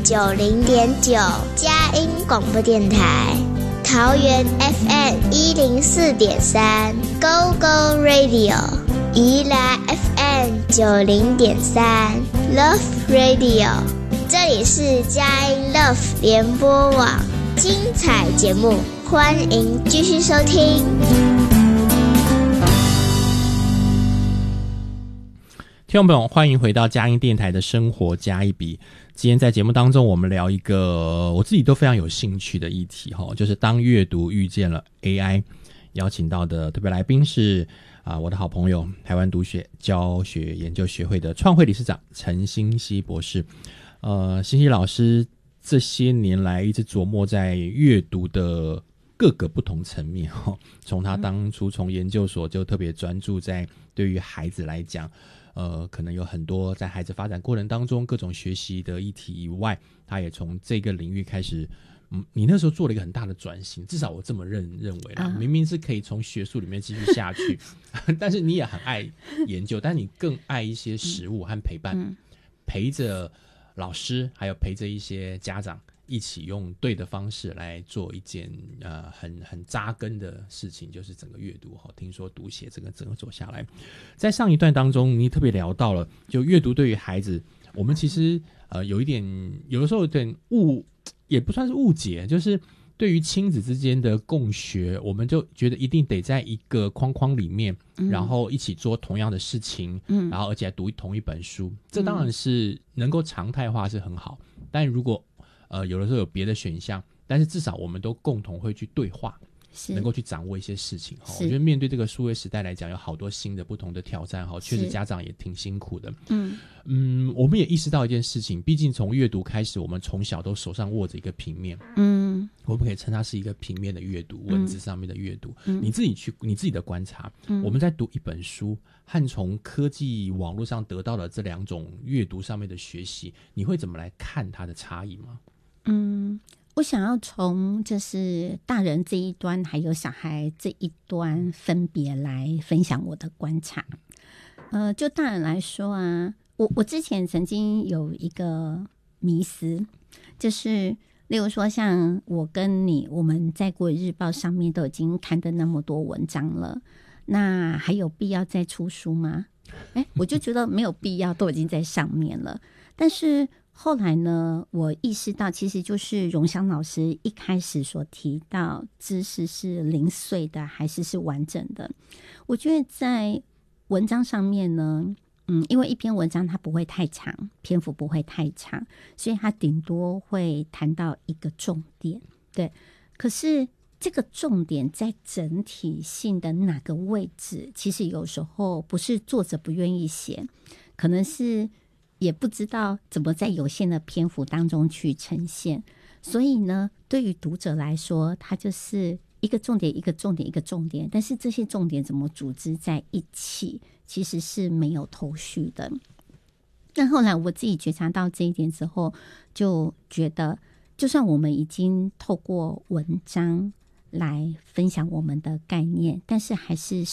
90.9佳音广播电台，桃园 FM104.3 Go Go Radio， 宜兰 FM90.3 Love Radio， 这里是佳音 Love 联播网，精彩节目欢迎继续收听。 听众朋友，欢迎回到佳音电台的生活加一笔。今天在节目当中，我们聊一个我自己都非常有兴趣的议题，就是当阅读遇见了 AI。邀请到的特别来宾是我的好朋友，台湾读写教学研究学会的创会理事长陈欣希博士。欣希老师这些年来一直琢磨在阅读的各个不同层面，从他当初从研究所就特别专注在对于孩子来讲，可能有很多在孩子发展过程当中各种学习的议题以外，他也从这个领域开始，你那时候做了一个很大的转型，至少我这么认为啦。明明是可以从学术里面继续下去，但是你也很爱研究，但你更爱一些实务和陪伴，陪着老师，还有陪着一些家长一起用对的方式来做一件很扎根的事情，就是整个阅读。听说读写整个走下来，在上一段当中你特别聊到了，就阅读对于孩子，我们其实有的时候有点也不算是误解，就是对于亲子之间的共学，我们就觉得一定得在一个框框里面，然后一起做同样的事情，然后而且读同一本书，这当然是能够常态化是很好，但如果有的时候有别的选项，但是至少我们都共同会去对话，能够去掌握一些事情。我觉得面对这个数位时代来讲，有好多新的不同的挑战，确实家长也挺辛苦的。我们也意识到一件事情，毕竟从阅读开始，我们从小都手上握着一个平面，我们可以称它是一个平面的阅读，文字上面的阅读。你自己的观察，我们在读一本书和从科技网络上得到的这两种阅读上面的学习，你会怎么来看它的差异吗？ 我想要从就是大人这一端还有小孩这一端分别来分享我的观察。就大人来说啊，我之前曾经有一个迷思，就是例如说像我跟你，我们在国语日报上面都已经刊登那么多文章了，那还有必要再出书吗？我就觉得没有必要，都已经在上面了。但是后来呢，我意识到其实就是荣祥老师一开始所提到，知识是零碎的还是完整的。我觉得在文章上面呢，因为一篇文章它不会太长，篇幅不会太长，所以它顶多会谈到一个重点，对。可是这个重点在整体性的哪个位置，其实有时候不是作者不愿意写，可能是也不知道怎么在有限的篇幅当中去呈现。所以呢，对于读者来说，它就是一个重点一个重点一个重点，但是这些重点怎么组织在一起，其实是没有头绪的。那后来我自己觉察到这一点之后，就觉得就算我们已经透过文章来分享我们的概念，但是还是